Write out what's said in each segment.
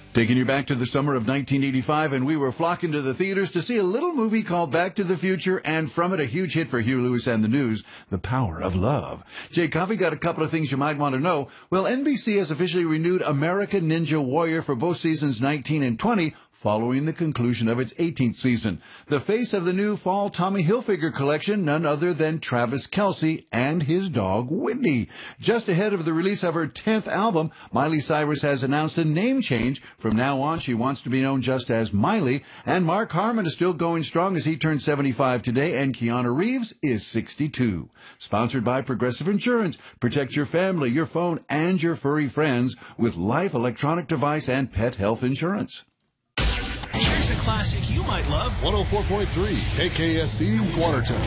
Taking you back to the summer of 1985, and we were flocking to the theaters to see a little movie called Back to the Future, and from it, a huge hit for Huey Lewis and the News, The Power of Love. Jay Coffey got a couple of things you might want to know. Well, NBC has officially renewed American Ninja Warrior for both seasons 19 and 20, following the conclusion of its 18th season. The face of the new fall Tommy Hilfiger collection, none other than Travis Kelce and his dog Whitney. Just ahead of the release of her 10th album, Miley Cyrus has announced a name change. From now on, she wants to be known just as Miley. And Mark Harmon is still going strong as he turns 75 today, and Keanu Reeves is 62. Sponsored by Progressive Insurance. Protect your family, your phone, and your furry friends with life, electronic device, and pet health insurance. Here's a classic you might love. 104.3 KKSD Watertown.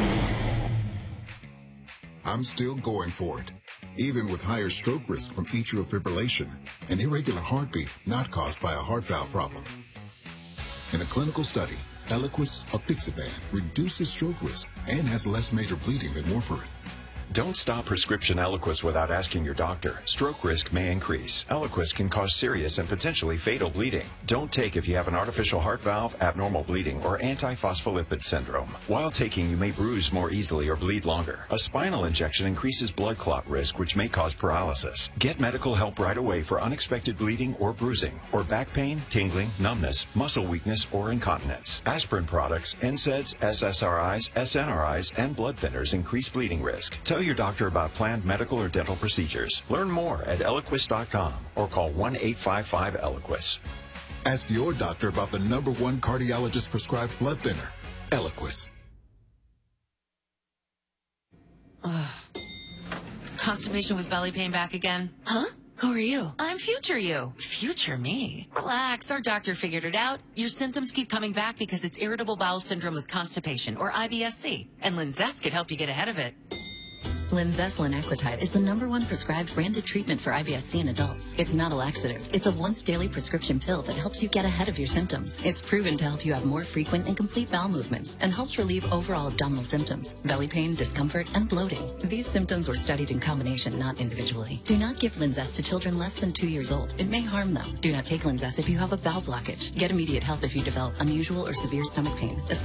I'm still going for it, even with higher stroke risk from atrial fibrillation, an irregular heartbeat not caused by a heart valve problem. In a clinical study, Eliquis, apixaban, reduces stroke risk and has less major bleeding than warfarin. Don't stop prescription Eliquis without asking your doctor. Stroke risk may increase. Eliquis can cause serious and potentially fatal bleeding. Don't take if you have an artificial heart valve, abnormal bleeding, or antiphospholipid syndrome. While taking, you may bruise more easily or bleed longer. A spinal injection increases blood clot risk, which may cause paralysis. Get medical help right away for unexpected bleeding or bruising, or back pain, tingling, numbness, muscle weakness, or incontinence. Aspirin products, NSAIDs, SSRIs, SNRIs, and blood thinners increase bleeding risk. Tell your doctor about planned medical or dental procedures. Learn more at Eliquis.com or call 1-855-ELIQUIS. Ask your doctor about the #1 cardiologist prescribed blood thinner, Eliquis. Constipation with belly pain back again? Huh? Who are you? I'm future you. Future me? Relax, our doctor figured it out. Your symptoms keep coming back because it's irritable bowel syndrome with constipation, or IBS-C, and Linzess could help you get ahead of it. Linzess linaclotide is the #1 prescribed branded treatment for IBS-C in adults. It's not a laxative. It's a once-daily prescription pill that helps you get ahead of your symptoms. It's proven to help you have more frequent and complete bowel movements and helps relieve overall abdominal symptoms, belly pain, discomfort, and bloating. These symptoms were studied in combination, not individually. Do not give Linzess to children less than 2 years old. It may harm them. Do not take Linzess if you have a bowel blockage. Get immediate help if you develop unusual or severe stomach pain,